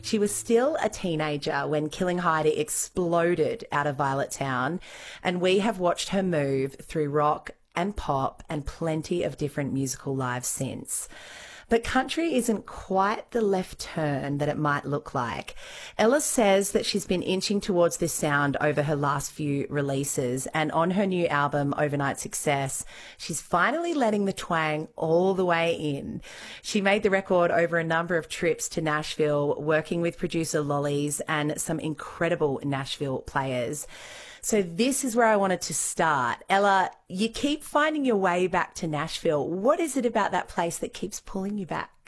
She was still a teenager when Killing Heidi exploded out of Violet Town, and we have watched her move through rock and pop and plenty of different musical lives since. But country isn't quite the left turn that it might look like. Ella says that she's been inching towards this sound over her last few releases, and on her new album, Overnight Success, she's finally letting the twang all the way in. She made the record over a number of trips to Nashville, working with producer Lollies and some incredible Nashville players. So this is where I wanted to start. Ella, you keep finding your way back to Nashville. What is it about that place that keeps pulling you back?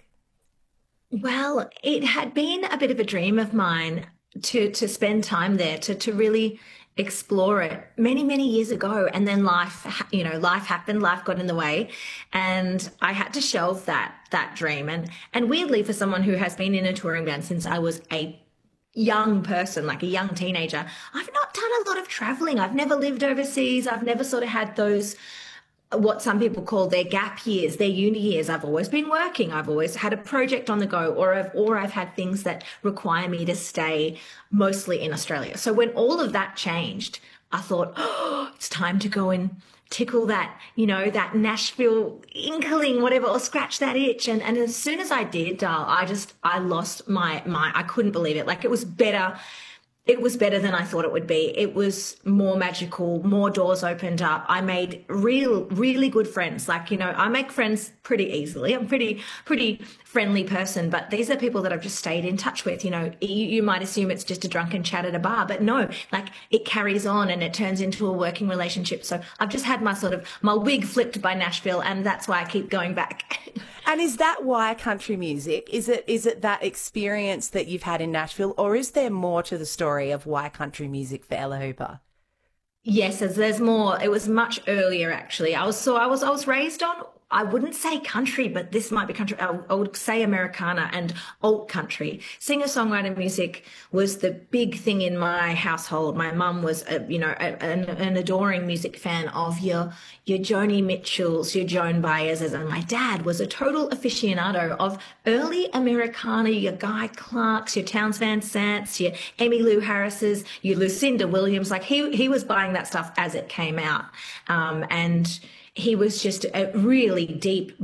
Well, it had been a bit of a dream of mine to spend time there, to really explore it many, many years ago. And then life happened, life got in the way, and I had to shelve that dream. And weirdly, for someone who has been in a touring band since I was a young person, like a young teenager, I've not done a lot of traveling. I've never lived overseas. I've never sort of had those, what some people call their gap years, their uni years. I've always been working. I've always had a project on the go, or I've had things that require me to stay mostly in Australia. So when all of that changed, I thought, oh, it's time to go and tickle that, that Nashville inkling, whatever, or scratch that itch. And as soon as I did, I lost I couldn't believe it. Like, it was better. It was better than I thought it would be. It was more magical, more doors opened up. I made really good friends. Like, I make friends pretty easily. I'm pretty friendly person, but these are people that I've just stayed in touch with. You might assume it's just a drunken chat at a bar, but no, like, it carries on and it turns into a working relationship. So I've just had my wig flipped by Nashville, and that's why I keep going back. And is that why country music? Is it that experience that you've had in Nashville, or is there more to the story of why country music for Ella Hooper? Yes, there's more. It was much earlier, actually. I was raised on, I wouldn't say country, but this might be country. I would say Americana and alt country. Singer-songwriter music was the big thing in my household. My mum was, an adoring music fan of your Joni Mitchells, your Joan Baez's, and my dad was a total aficionado of early Americana, your Guy Clarks, your Townes Van Zants, your Emmylou Harris's, your Lucinda Williams. Like, he was buying that stuff as it came out, and he was just a really deep,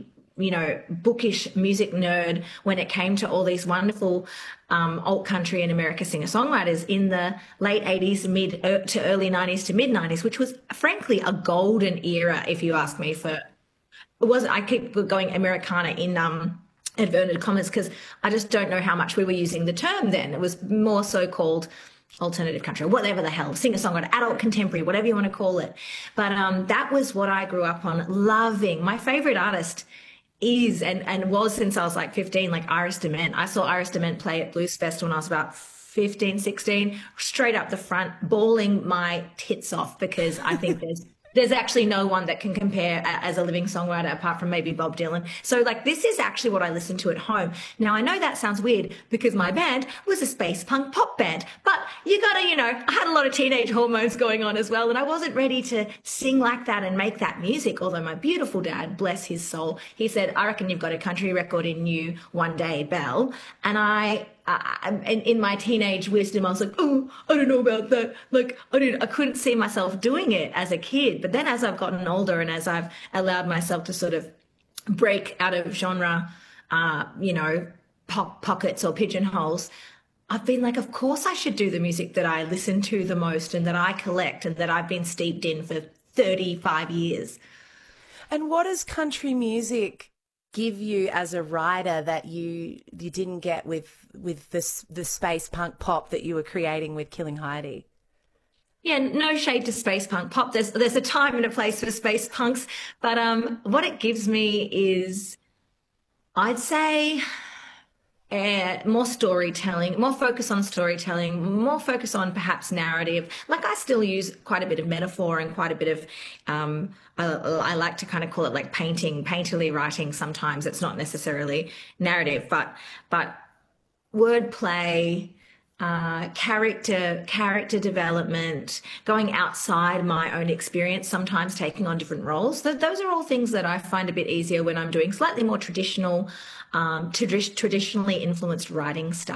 bookish music nerd when it came to all these wonderful alt country and America singer-songwriters in the late 80s, mid to early 90s to mid 90s, which was frankly a golden era, if you ask me. I keep going Americana in inverted commas because I just don't know how much we were using the term then. It was more so called alternative country, whatever the hell, singer-songwriter, adult contemporary, whatever you want to call it. But that was what I grew up on, loving. My favorite artist is and was since I was like 15, like Iris DeMent. I saw Iris DeMent play at Blues Fest when I was about 15, 16, straight up the front, bawling my tits off, because I think there's actually no one that can compare as a living songwriter apart from maybe Bob Dylan. So, like, this is actually what I listen to at home. Now, I know that sounds weird because my band was a space punk pop band, but you gotta, I had a lot of teenage hormones going on as well, and I wasn't ready to sing like that and make that music. Although my beautiful dad, bless his soul, he said, I reckon you've got a country record in you one day, Belle. And in my teenage wisdom, I was like, oh, I don't know about that. Like, I couldn't see myself doing it as a kid. But then as I've gotten older and as I've allowed myself to sort of break out of genre, pockets or pigeonholes, I've been like, of course I should do the music that I listen to the most and that I collect and that I've been steeped in for 35 years. And what does country music give you as a writer that you didn't get with the space punk pop that you were creating with Killing Heidi? Yeah, no shade to space punk pop. There's a time and a place for space punks, but what it gives me is, I'd say, more storytelling, more focus on storytelling, more focus on perhaps narrative. Like, I still use quite a bit of metaphor and quite a bit of, I like to kind of call it like painterly writing sometimes. It's not necessarily narrative, but wordplay, character development, going outside my own experience, sometimes taking on different roles. Those are all things that I find a bit easier when I'm doing slightly more traditionally influenced writing stuff.